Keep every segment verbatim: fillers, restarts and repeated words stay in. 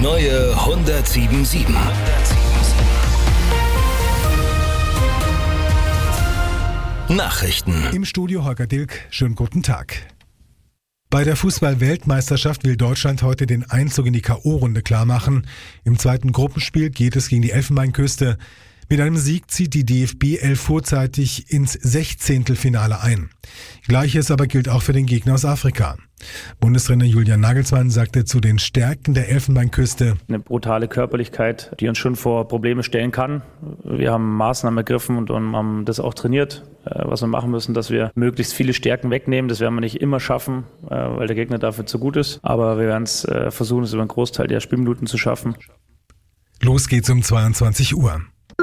neue hundertsieben sieben. Nachrichten. Im Studio Holger Dilk, schönen guten Tag. Bei der Fußball-Weltmeisterschaft will Deutschland heute den Einzug in die K O-Runde klarmachen. Im zweiten Gruppenspiel geht es gegen die Elfenbeinküste. Mit einem Sieg zieht die D F B elf vorzeitig ins Sechzehntelfinale ein. Gleiches aber gilt auch für den Gegner aus Afrika. Bundestrainer Julian Nagelsmann sagte zu den Stärken der Elfenbeinküste: Eine brutale Körperlichkeit, die uns schon vor Probleme stellen kann. Wir haben Maßnahmen ergriffen und haben das auch trainiert, was wir machen müssen, dass wir möglichst viele Stärken wegnehmen. Das werden wir nicht immer schaffen, weil der Gegner dafür zu gut ist. Aber wir werden es versuchen, es über einen Großteil der Spielminuten zu schaffen. Los geht's um zweiundzwanzig Uhr.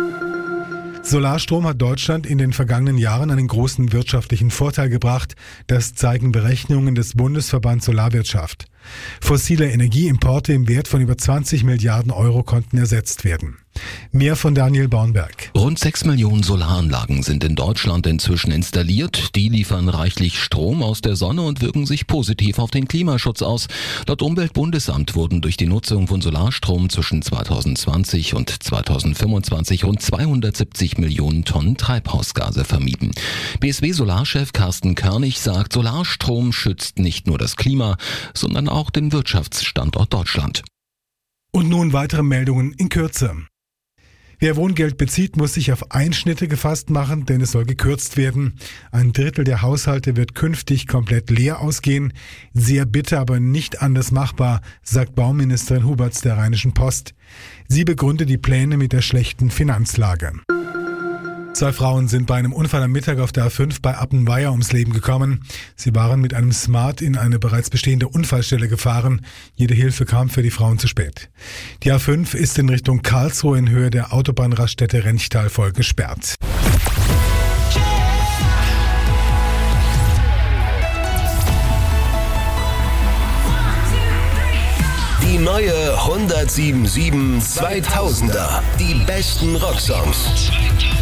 Solarstrom hat Deutschland in den vergangenen Jahren einen großen wirtschaftlichen Vorteil gebracht. Das zeigen Berechnungen des Bundesverbands Solarwirtschaft. Fossile Energieimporte im Wert von über zwanzig Milliarden Euro konnten ersetzt werden. Mehr von Daniel Bornberg. Rund sechs Millionen Solaranlagen sind in Deutschland inzwischen installiert. Die liefern reichlich Strom aus der Sonne und wirken sich positiv auf den Klimaschutz aus. Laut Umweltbundesamt wurden durch die Nutzung von Solarstrom zwischen zweitausendzwanzig und zweitausendfünfundzwanzig rund zweihundertsiebzig Millionen Tonnen Treibhausgase vermieden. B S W-Solarchef Carsten Körnig sagt, Solarstrom schützt nicht nur das Klima, sondern auch den Wirtschaftsstandort Deutschland. Und nun weitere Meldungen in Kürze. Wer Wohngeld bezieht, muss sich auf Einschnitte gefasst machen, denn es soll gekürzt werden. Ein Drittel der Haushalte wird künftig komplett leer ausgehen. Sehr bitter, aber nicht anders machbar, sagt Bauministerin Huberts der Rheinischen Post. Sie begründet die Pläne mit der schlechten Finanzlage. Zwei Frauen sind bei einem Unfall am Mittag auf der A fünf bei Appenweier ums Leben gekommen. Sie waren mit einem Smart in eine bereits bestehende Unfallstelle gefahren. Jede Hilfe kam für die Frauen zu spät. Die A fünf ist in Richtung Karlsruhe in Höhe der Autobahnraststätte Renchtal voll gesperrt. Die neue hundertsieben sieben zweitausender. Die besten Rocksongs.